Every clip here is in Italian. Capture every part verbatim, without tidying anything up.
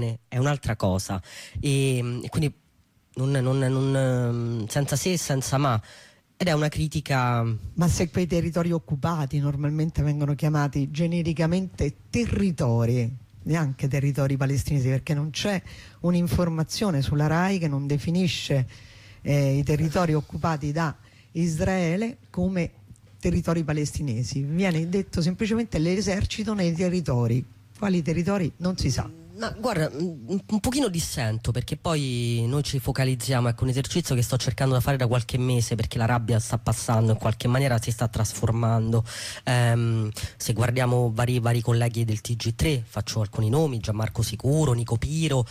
è un'altra cosa, e, e quindi non, non, non, senza se e senza ma, ed è una critica. Ma se quei territori occupati normalmente vengono chiamati genericamente territori, neanche territori palestinesi, perché non c'è un'informazione sulla RAI che non definisce eh, i territori occupati da Israele come territori palestinesi, viene detto semplicemente l'esercito nei territori. Quali territori non si sa. Ma guarda, un pochino dissento, perché poi noi ci focalizziamo, ecco, un esercizio che sto cercando da fare da qualche mese, perché la rabbia sta passando, in qualche maniera si sta trasformando. Ehm, se guardiamo vari, vari colleghi del T G tre, faccio alcuni nomi: Gianmarco Sicuro, Nico Piro,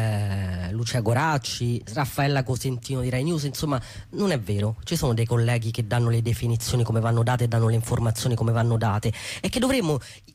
eh, Lucia Goracci, Raffaella Cosentino di Rai News. Insomma, non è vero, ci sono dei colleghi che danno le definizioni come vanno date e danno le informazioni come vanno date, e che dovremmo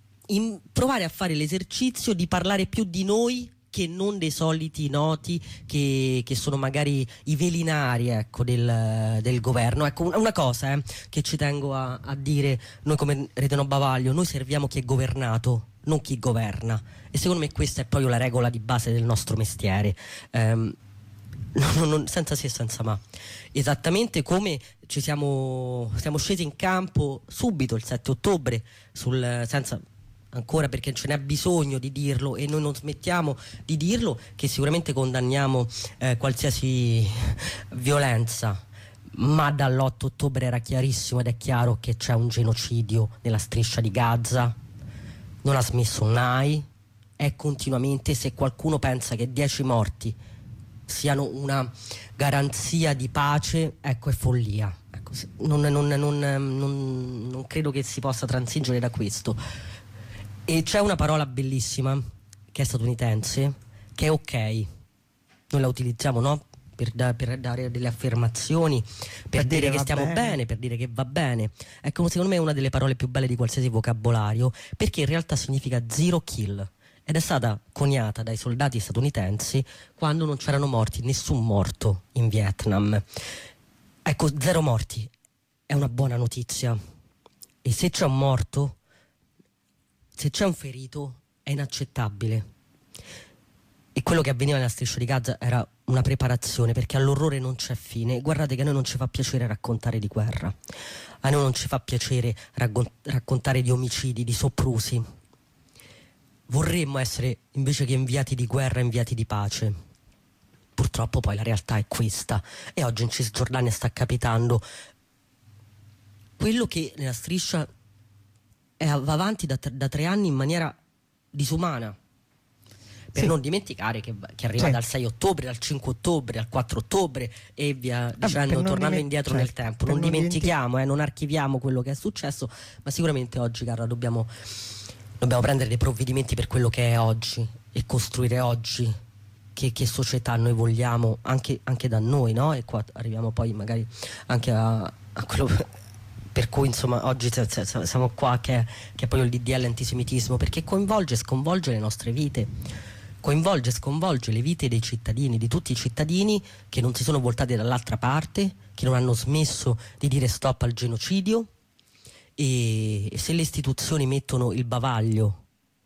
In provare a fare l'esercizio di parlare più di noi che non dei soliti noti che, che sono magari i velinari, ecco, del, del governo. Ecco, una cosa eh, che ci tengo a, a dire: noi come Rete No Bavaglio, noi serviamo chi è governato, non chi governa, e secondo me questa è proprio la regola di base del nostro mestiere. Um, Non, non, senza se e senza ma, esattamente come ci siamo, siamo scesi in campo subito il sette ottobre sul, senza ancora, perché ce n'è bisogno di dirlo e noi non smettiamo di dirlo, che sicuramente condanniamo eh, qualsiasi violenza, ma dall'otto ottobre era chiarissimo ed è chiaro che c'è un genocidio nella striscia di Gaza. Non ha smesso mai, è continuamente. Se qualcuno pensa che dieci morti siano una garanzia di pace, ecco, è follia. Ecco, non, non, non, non, non credo che si possa transigere da questo. E c'è una parola bellissima che è statunitense, che è ok. Noi la utilizziamo, no? Per, da, per dare delle affermazioni, per, per dire, dire che stiamo bene. bene, per dire che va bene. Ecco, secondo me è una delle parole più belle di qualsiasi vocabolario, perché in realtà significa zero kill. Ed è stata coniata dai soldati statunitensi quando non c'erano morti, nessun morto in Vietnam. Ecco, zero morti è una buona notizia. E se c'è un morto, se c'è un ferito, è inaccettabile. E quello che avveniva nella striscia di Gaza era una preparazione, perché all'orrore non c'è fine. Guardate che a noi non ci fa piacere raccontare di guerra, a noi non ci fa piacere racco- raccontare di omicidi, di soprusi. Vorremmo essere, invece che inviati di guerra, inviati di pace. Purtroppo poi la realtà è questa, e oggi in Cisgiordania sta capitando quello che nella striscia è, va avanti da, da tre anni in maniera disumana. Per sì. non dimenticare che, che arriva sì. dal sei ottobre, dal cinque ottobre, al quattro ottobre e via dicendo, ah, tornando diment- indietro cioè, nel tempo. Non non dimentichiamo, dimenti- eh, non archiviamo quello che è successo, ma sicuramente oggi, cara, dobbiamo... Dobbiamo prendere dei provvedimenti per quello che è oggi e costruire oggi che, che società noi vogliamo, anche, anche da noi, no? E qua arriviamo poi magari anche a, a quello per cui, insomma, oggi siamo qua, che è, che è poi il D D L antisemitismo, perché coinvolge e sconvolge le nostre vite, coinvolge e sconvolge le vite dei cittadini, di tutti i cittadini che non si sono voltati dall'altra parte, che non hanno smesso di dire stop al genocidio. E se le istituzioni mettono il bavaglio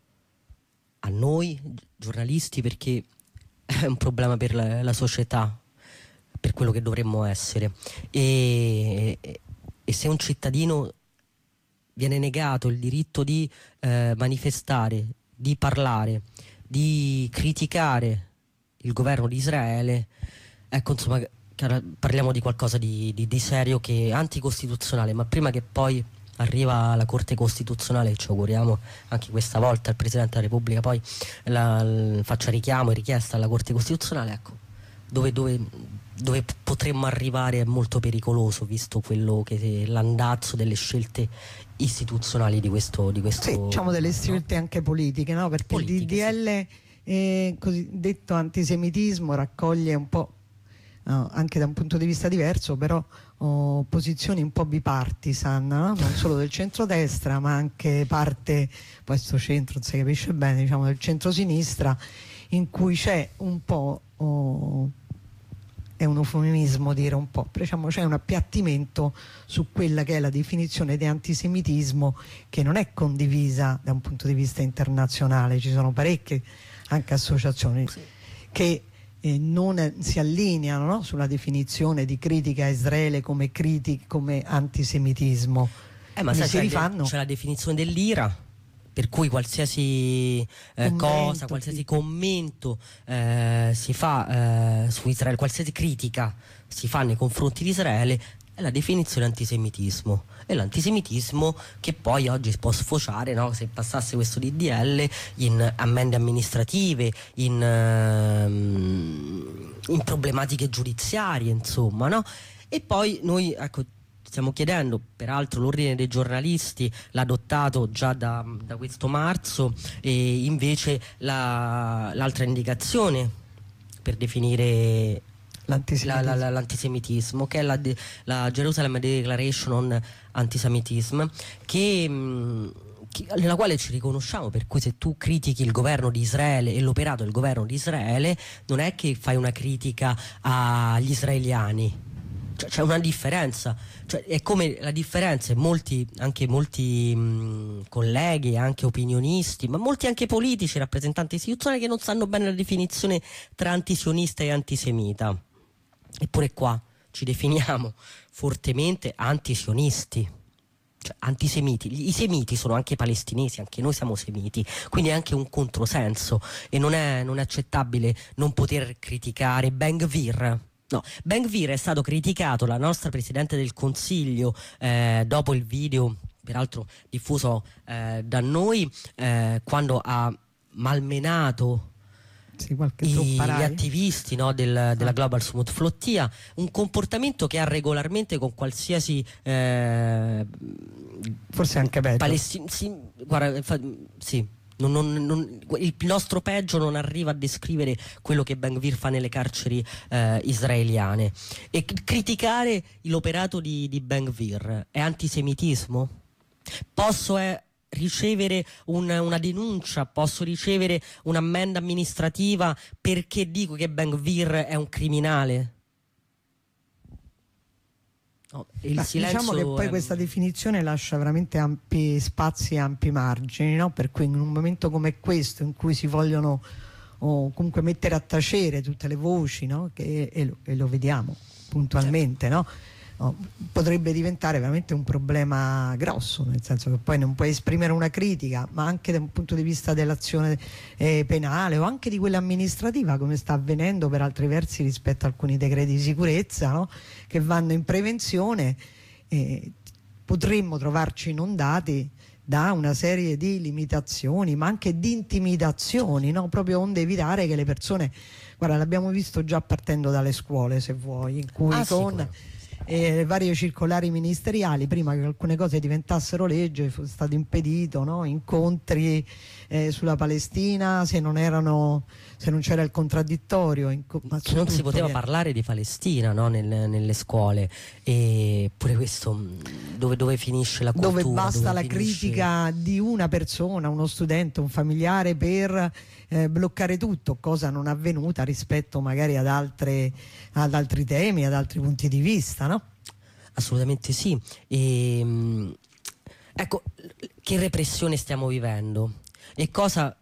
a noi giornalisti, perché è un problema per la, la società, per quello che dovremmo essere, e, e se un cittadino viene negato il diritto di eh, manifestare, di parlare, di criticare il governo di Israele, ecco, insomma, parliamo di qualcosa di, di, di serio, che è anticostituzionale. Ma prima che poi arriva la Corte Costituzionale, ci auguriamo anche questa volta il Presidente della Repubblica poi la, la, faccia richiamo e richiesta alla Corte Costituzionale, ecco, dove, dove, dove potremmo arrivare è molto pericoloso, visto quello che l'andazzo delle scelte istituzionali di questo, di questo sì, diciamo delle scelte, no? Anche politiche, no? Perché politiche, il D D L sì. eh, cosiddetto antisemitismo raccoglie un po', no, anche da un punto di vista diverso, però oh, posizioni un po' bipartisan, no? Non solo del centrodestra, ma anche parte, questo centro non si capisce bene, diciamo del centrosinistra, in cui c'è un po', oh, è un eufemismo dire un po', diciamo, c'è un appiattimento su quella che è la definizione di antisemitismo, che non è condivisa da un punto di vista internazionale. Ci sono parecchie anche associazioni sì. che eh, non si allineano, no? sulla definizione di critica a Israele come, critic- come antisemitismo. Eh, ma sai, si c'è, rifanno... c'è la definizione dell'ira, per cui qualsiasi eh, commento, cosa, qualsiasi critica. commento eh, si fa eh, su Israele, qualsiasi critica si fa nei confronti di Israele, è la definizione antisemitismo. È l'antisemitismo che poi oggi può sfociare, no? Se passasse questo D D L, in ammende amministrative, in, uh, in problematiche giudiziarie, insomma, no? E poi noi, ecco, stiamo chiedendo, peraltro l'ordine dei giornalisti l'ha adottato già da, da questo marzo, e invece la, l'altra indicazione per definire l'antisemitismo, la, la, l'antisemitismo che è la, la Jerusalem Declaration on Antisemitism, che, mh, che, nella quale ci riconosciamo, per cui se tu critichi il governo di Israele e l'operato del governo di Israele, non è che fai una critica agli israeliani. C'è una differenza, cioè, è come la differenza, molti, anche molti mh, colleghi, anche opinionisti, ma molti anche politici, rappresentanti istituzionali, che non sanno bene la definizione tra antisionista e antisemita. Eppure qua ci definiamo fortemente antisionisti, cioè antisemiti. I semiti sono anche palestinesi, anche noi siamo semiti, quindi è anche un controsenso, e non è, non è accettabile non poter criticare Ben Gvir. No, Ben Gvir è stato criticato, la nostra Presidente del Consiglio, eh, dopo il video, peraltro diffuso eh, da noi, eh, quando ha malmenato sì, qualche I, gli attivisti, no, del, della Global Smooth Flotilla, un comportamento che ha regolarmente con qualsiasi eh, forse anche peggio palestin- sì, guarda, fa, sì. Non, non, non, il nostro peggio non arriva a descrivere quello che Ben Gvir fa nelle carceri eh, israeliane. E c- criticare l'operato di, di Ben Gvir è antisemitismo? Posso eh, ricevere un, una denuncia, posso ricevere un'ammenda amministrativa perché dico che Ben Gvir è un criminale? No, il Ma silenzio diciamo che poi è... questa definizione lascia veramente ampi spazi e ampi margini, no? Per cui in un momento come questo, in cui si vogliono o comunque mettere a tacere tutte le voci, no? che, e, lo, e lo vediamo puntualmente, no? Oh, potrebbe diventare veramente un problema grosso, nel senso che poi non puoi esprimere una critica, ma anche da un punto di vista dell'azione eh, penale o anche di quella amministrativa, come sta avvenendo per altri versi rispetto a alcuni decreti di sicurezza, no? Che vanno in prevenzione. Eh, potremmo trovarci inondati da una serie di limitazioni, ma anche di intimidazioni, no? Proprio onde evitare che le persone, guarda, l'abbiamo visto già partendo dalle scuole, se vuoi, in cui ah, con eh, le varie circolari ministeriali, prima che alcune cose diventassero legge, fu stato impedito, no? Incontri eh, sulla Palestina, se non erano, se non c'era il contraddittorio, in, ma non si poteva che... parlare di Palestina, no? Nel, nelle scuole, e pure questo dove, dove finisce la cultura, dove basta dove la finisce... critica di una persona, uno studente, un familiare, per eh, bloccare tutto, cosa non avvenuta rispetto magari ad altre, ad altri temi, ad altri punti di vista, no? Assolutamente sì. E, ecco, che repressione stiamo vivendo e cosa,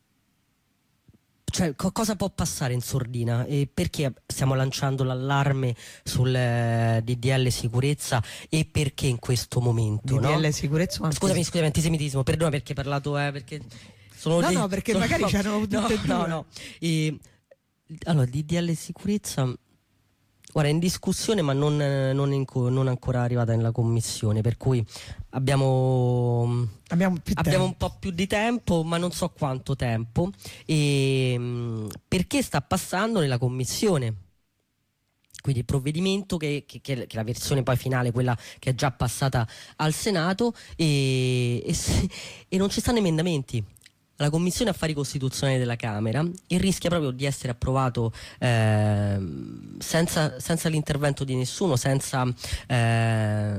cioè, co- cosa può passare in sordina, e perché stiamo lanciando l'allarme sul eh, D D L sicurezza, e perché in questo momento, D D L no? sicurezza, anche... scusami, scusami, antisemitismo, perdona perché hai parlato eh, perché sono no dei, no perché sono, magari no, c'erano tutte no, e due. no, no. E, allora, D D L sicurezza, guarda, è in discussione, ma non, non, in, non ancora arrivata nella commissione, per cui abbiamo, abbiamo, più abbiamo un po' più di tempo, ma non so quanto tempo, e perché sta passando nella commissione. Quindi il provvedimento che, che, che è la versione poi finale, quella che è già passata al Senato, e, e, se, e non ci stanno emendamenti alla Commissione Affari Costituzionali della Camera, e rischia proprio di essere approvato eh, senza, senza l'intervento di nessuno, senza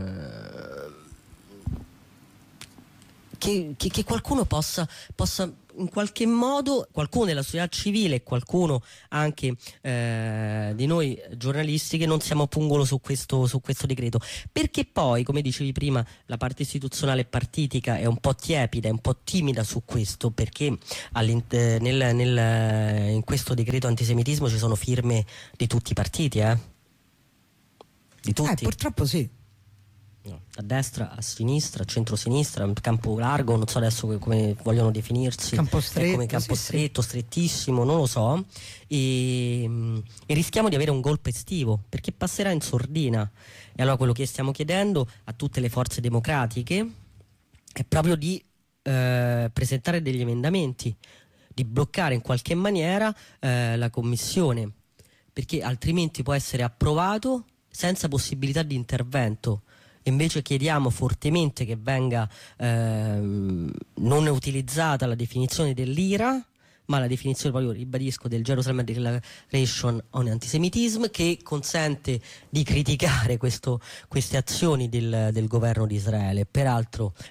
eh, che, che, che qualcuno possa, possa in qualche modo qualcuno della società civile e qualcuno anche eh, di noi giornalisti che non siamo a pungolo su questo, su questo decreto, perché poi, come dicevi prima, la parte istituzionale e partitica è un po' tiepida, è un po' timida su questo, perché nel, nel, in questo decreto antisemitismo ci sono firme di tutti i partiti, eh? Di tutti. Eh, purtroppo sì. No, a destra, a sinistra, a centro-sinistra, campo largo, non so adesso come vogliono definirsi, campo stretto, come campo sì, stretto, sì. strettissimo, non lo so, e, e rischiamo di avere un golpe estivo perché passerà in sordina. E allora quello che stiamo chiedendo a tutte le forze democratiche è proprio di eh, presentare degli emendamenti, di bloccare in qualche maniera eh, la commissione, perché altrimenti può essere approvato senza possibilità di intervento. Invece chiediamo fortemente che venga ehm, non utilizzata la definizione dell'I R A, ma la definizione, proprio ribadisco, del Jerusalem Declaration on Antisemitism, che consente di criticare questo, queste azioni del, del governo di Israele. Peraltro